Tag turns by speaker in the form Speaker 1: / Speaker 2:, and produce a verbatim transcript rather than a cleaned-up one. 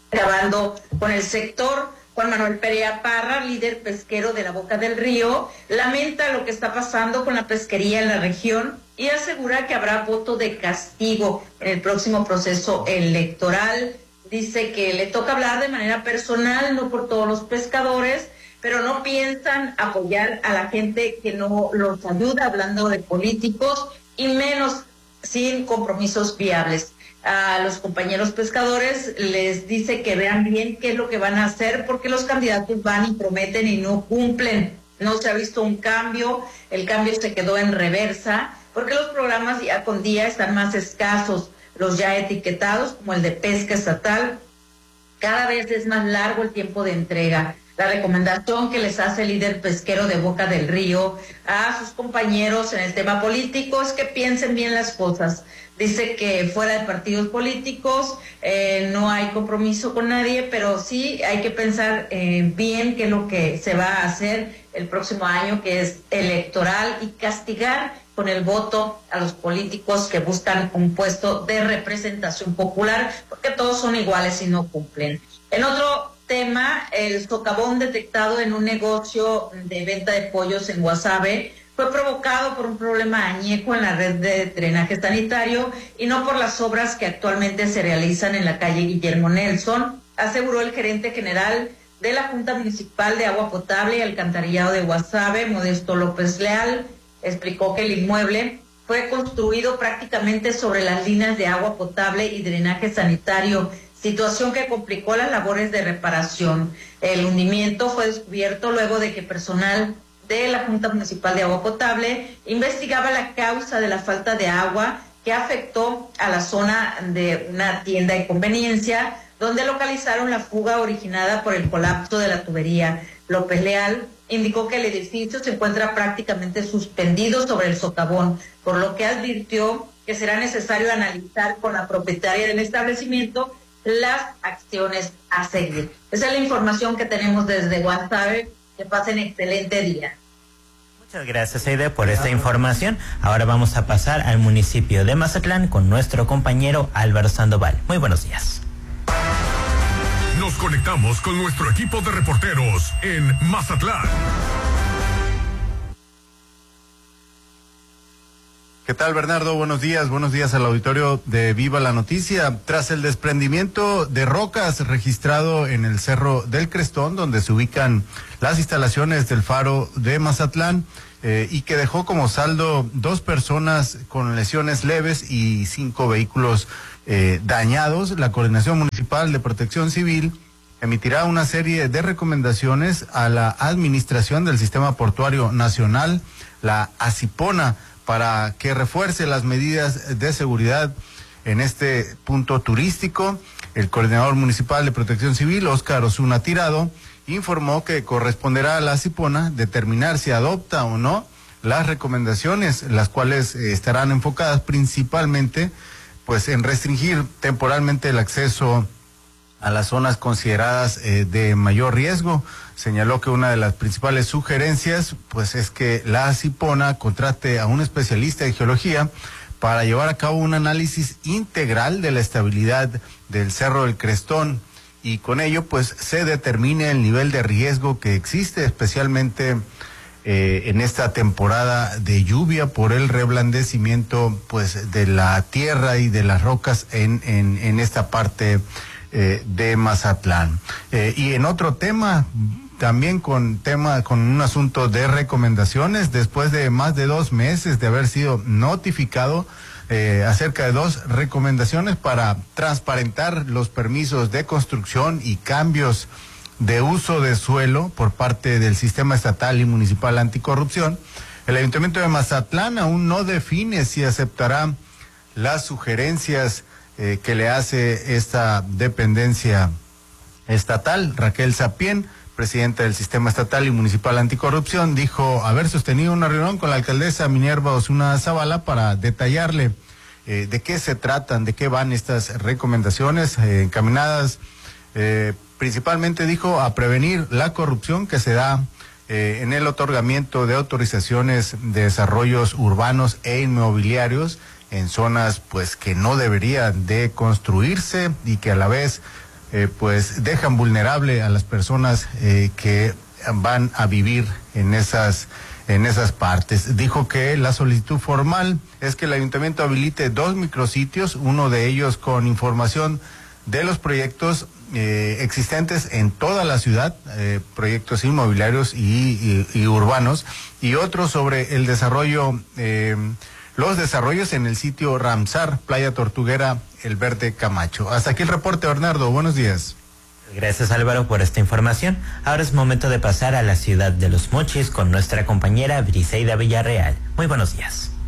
Speaker 1: grabando con el sector. Juan Manuel Perea Parra, líder pesquero de la Boca del Río, lamenta lo que está pasando con la pesquería en la región y asegura que habrá voto de castigo en el próximo proceso electoral. Dice que le toca hablar de manera personal, no por todos los pescadores, pero no piensan apoyar a la gente que no los ayuda, hablando de políticos, y menos sin compromisos viables. A los compañeros pescadores les dice que vean bien qué es lo que van a hacer, porque los candidatos van y prometen y no cumplen. No se ha visto un cambio, el cambio se quedó en reversa, porque los programas día con día están más escasos. Los ya etiquetados, como el de pesca estatal, cada vez es más largo el tiempo de entrega. La recomendación que les hace el líder pesquero de Boca del Río a sus compañeros en el tema político es que piensen bien las cosas. Dice que fuera de partidos políticos eh, no hay compromiso con nadie, pero sí hay que pensar eh, bien qué es lo que se va a hacer el próximo año, que es electoral, y castigar con el voto a los políticos que buscan un puesto de representación popular, porque todos son iguales y no cumplen. En otro tema, el socavón detectado en un negocio de venta de pollos en Guasave fue provocado por un problema añejo en la red de drenaje sanitario y no por las obras que actualmente se realizan en la calle Guillermo Nelson, aseguró el gerente general de la Junta Municipal de Agua Potable y Alcantarillado de Guasave, Modesto López Leal. Explicó que el inmueble fue construido prácticamente sobre las líneas de agua potable y drenaje sanitario, situación que complicó las labores de reparación. El hundimiento fue descubierto luego de que personal de la Junta Municipal de Agua Potable investigaba la causa de la falta de agua que afectó a la zona de una tienda de conveniencia, donde localizaron la fuga originada por el colapso de la tubería. López Leal indicó que el edificio se encuentra prácticamente suspendido sobre el socavón, por lo que advirtió que será necesario analizar con la propietaria del establecimiento las acciones a seguir. Esa es la información que tenemos desde Guasave. Que pasen excelente día.
Speaker 2: Muchas gracias, Aide, por esta información. Ahora vamos a pasar al municipio de Mazatlán con nuestro compañero Álvaro Sandoval. Muy buenos días.
Speaker 3: Nos conectamos con nuestro equipo de reporteros en Mazatlán.
Speaker 4: ¿Qué tal, Bernardo? Buenos días, buenos días al auditorio de Viva la Noticia. Tras el desprendimiento de rocas registrado en el Cerro del Crestón, donde se ubican las instalaciones del Faro de Mazatlán, eh, y que dejó como saldo dos personas con lesiones leves y cinco vehículos eh, dañados, la Coordinación Municipal de Protección Civil emitirá una serie de recomendaciones a la Administración del Sistema Portuario Nacional, la ASIPONA, para que refuerce las medidas de seguridad en este punto turístico. El coordinador municipal de Protección Civil, Óscar Osuna Tirado, informó que corresponderá a la ASIPONA determinar si adopta o no las recomendaciones, las cuales eh, estarán enfocadas principalmente pues en restringir temporalmente el acceso a las zonas consideradas eh, de mayor riesgo. Señaló que una de las principales sugerencias pues es que la ASIPONA contrate a un especialista en geología para llevar a cabo un análisis integral de la estabilidad del Cerro del Crestón, y con ello pues se determine el nivel de riesgo que existe, especialmente eh, en esta temporada de lluvia, por el reblandecimiento pues de la tierra y de las rocas en, en, en esta parte eh, de Mazatlán. Eh, y en otro tema, también con tema, con un asunto de recomendaciones, después de más de dos meses de haber sido notificado eh, acerca de dos recomendaciones para transparentar los permisos de construcción y cambios de uso de suelo por parte del Sistema Estatal y Municipal Anticorrupción, el Ayuntamiento de Mazatlán aún no define si aceptará las sugerencias eh, que le hace esta dependencia estatal. Raquel Sapien, presidenta del Sistema Estatal y Municipal Anticorrupción, dijo haber sostenido una reunión con la alcaldesa Minerva Osuna Zavala para detallarle eh, de qué se tratan, de qué van estas recomendaciones eh, encaminadas eh, principalmente, dijo, a prevenir la corrupción que se da eh, en el otorgamiento de autorizaciones de desarrollos urbanos e inmobiliarios en zonas pues que no deberían de construirse y que a la vez eh, pues dejan vulnerable a las personas eh, que van a vivir en esas en esas partes. Dijo que la solicitud formal es que el ayuntamiento habilite dos micrositios, uno de ellos con información de los proyectos eh, existentes en toda la ciudad, eh, proyectos inmobiliarios y, y, y urbanos, y otro sobre el desarrollo, eh, los desarrollos en el sitio Ramsar, Playa Tortuguera, El Verde, Camacho. Hasta aquí el reporte, Bernardo. Buenos días.
Speaker 2: Gracias, Álvaro, por esta información. Ahora es momento de pasar a la ciudad de Los Mochis con nuestra compañera Briseida Villarreal. Muy buenos días.